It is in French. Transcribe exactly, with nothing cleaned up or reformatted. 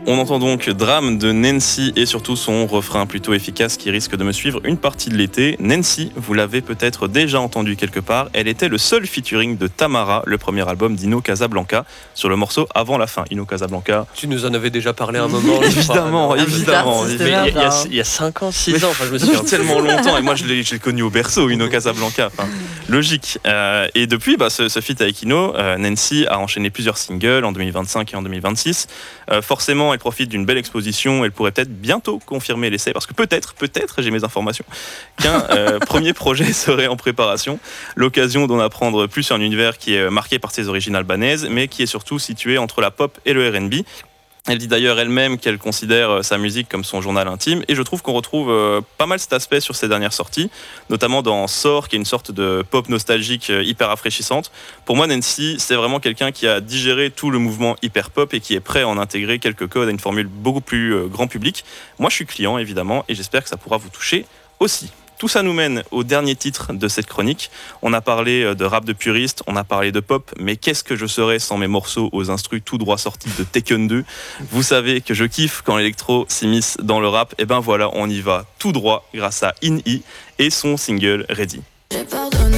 On entend donc Drame de Nancy et surtout son refrain plutôt efficace qui risque de me suivre une partie de l'été. Nancy, vous l'avez peut-être déjà entendu quelque part, elle était le seul featuring de Tamara, le premier album d'Ino Casablanca, sur le morceau Avant la fin. Ino Casablanca. Tu nous en avais déjà parlé un moment. évidemment, crois, évidemment. Mais il y a- il y a- il y a cinq ans, six ans, enfin, je me Depuis souviens. tellement longtemps, et moi je l'ai, je l'ai connu au berceau, Ino Casablanca, enfin, logique. Euh, et depuis, bah, ce, ce feat avec Ino, euh, Nancy a enchaîné plusieurs singles en deux mille vingt-cinq et en deux mille vingt-six. Euh, forcément, elle profite d'une belle exposition, elle pourrait peut-être bientôt confirmer l'essai, parce que peut-être, peut-être, j'ai mes informations, qu'un euh, premier projet serait en préparation. L'occasion d'en apprendre plus sur un univers qui est marqué par ses origines albanaises, mais qui est surtout situé entre la pop et le R and B. Elle dit d'ailleurs elle-même qu'elle considère sa musique comme son journal intime, et je trouve qu'on retrouve euh, pas mal cet aspect sur ses dernières sorties, notamment dans Sort, qui est une sorte de pop nostalgique euh, hyper rafraîchissante. Pour moi, Nancy, c'est vraiment quelqu'un qui a digéré tout le mouvement hyper pop et qui est prêt à en intégrer quelques codes à une formule beaucoup plus euh, grand public. Moi, je suis client, évidemment, et j'espère que ça pourra vous toucher aussi. Tout ça nous mène au dernier titre de cette chronique. On a parlé de rap de puriste, on a parlé de pop, mais qu'est-ce que je serais sans mes morceaux aux instrus tout droit sortis de Tekken deux? Vous savez que je kiffe quand l'électro s'immisce dans le rap, et ben voilà, on y va tout droit grâce à In-E et son single Ready.